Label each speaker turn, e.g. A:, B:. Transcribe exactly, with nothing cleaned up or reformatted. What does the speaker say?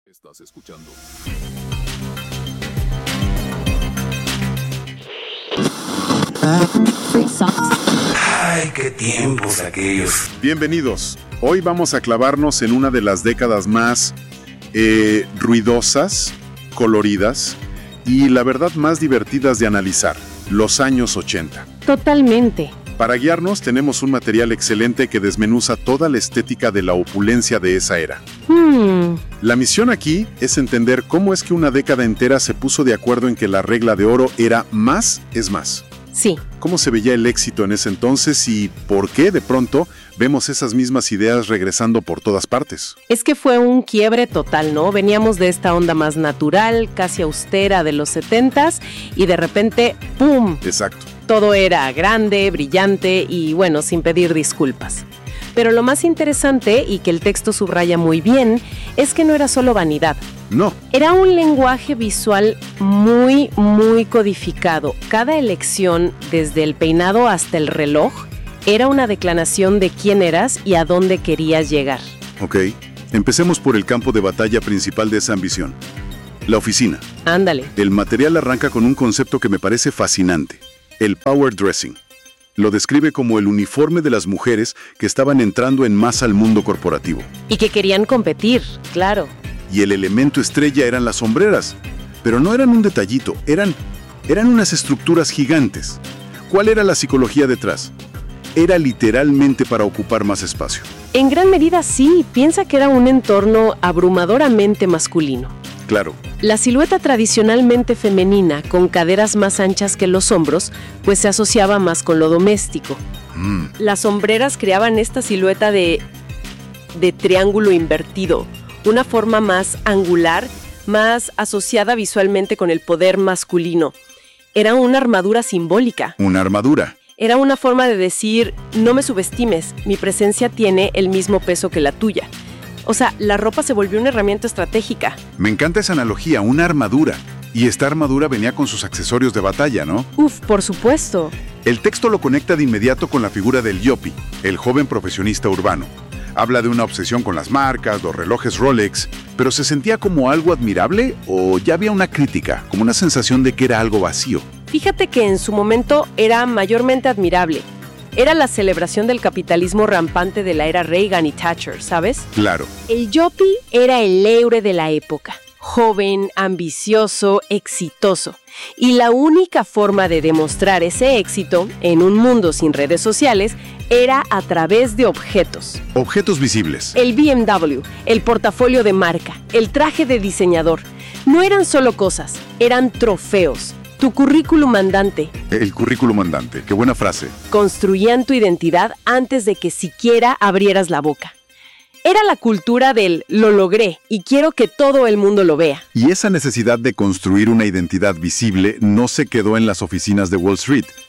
A: Estás escuchando.
B: Ay, qué tiempos aquellos.
C: Bienvenidos. Hoy vamos a clavarnos en una de las décadas más eh, ruidosas, coloridas y la verdad más divertidas de analizar, los años ochenta.
D: Totalmente.
C: Para guiarnos tenemos un material excelente que desmenuza toda la estética de la opulencia de esa era.
D: Hmm.
C: La misión aquí es entender cómo es que una década entera se puso de acuerdo en que la regla de oro era más es más.
D: Sí.
C: Cómo se veía el éxito en ese entonces y por qué de pronto vemos esas mismas ideas regresando por todas partes.
D: Es que fue un quiebre total, ¿no? Veníamos de esta onda más natural, casi austera de los setentas y de repente, ¡pum!
C: Exacto.
D: Todo era grande, brillante y, bueno, sin pedir disculpas. Pero lo más interesante, y que el texto subraya muy bien, es que no era solo vanidad.
C: No.
D: Era un lenguaje visual muy, muy codificado. Cada elección, desde el peinado hasta el reloj, era una declaración de quién eras y a dónde querías llegar.
C: Ok. Empecemos por el campo de batalla principal de esa ambición. La oficina.
D: Ándale.
C: El material arranca con un concepto que me parece fascinante. El power dressing. Lo describe como el uniforme de las mujeres que estaban entrando en masa al mundo corporativo.
D: Y que querían competir, claro.
C: Y el elemento estrella eran las sombreras. Pero no eran un detallito, eran, eran unas estructuras gigantes. ¿Cuál era la psicología detrás? Era literalmente para ocupar más espacio.
D: En gran medida sí, piensa que era un entorno abrumadoramente masculino.
C: Claro.
D: La silueta tradicionalmente femenina, con caderas más anchas que los hombros, pues se asociaba más con lo doméstico.
C: Mm.
D: Las sombreras creaban esta silueta de, de triángulo invertido, una forma más angular, más asociada visualmente con el poder masculino. Era una armadura simbólica.
C: Una armadura.
D: Era una forma de decir, no me subestimes, mi presencia tiene el mismo peso que la tuya. O sea, la ropa se volvió una herramienta estratégica.
C: Me encanta esa analogía, una armadura. Y esta armadura venía con sus accesorios de batalla, ¿no?
D: Uf, por supuesto.
C: El texto lo conecta de inmediato con la figura del yopi, el joven profesionista urbano. Habla de una obsesión con las marcas, los relojes Rolex, pero ¿se sentía como algo admirable o ya había una crítica, como una sensación de que era algo vacío?
D: Fíjate que en su momento era mayormente admirable. Era la celebración del capitalismo rampante de la era Reagan y Thatcher, ¿sabes?
C: Claro.
D: El yopi era el héroe de la época. Joven, ambicioso, exitoso. Y la única forma de demostrar ese éxito, en un mundo sin redes sociales, era a través de objetos.
C: Objetos visibles.
D: El B M W, el portafolio de marca, el traje de diseñador. No eran solo cosas, eran trofeos. Tu currículum andante.
C: El currículum andante, qué buena frase.
D: Construían tu identidad antes de que siquiera abrieras la boca. Era la cultura del lo logré y quiero que todo el mundo lo vea.
C: Y esa necesidad de construir una identidad visible no se quedó en las oficinas de Wall Street.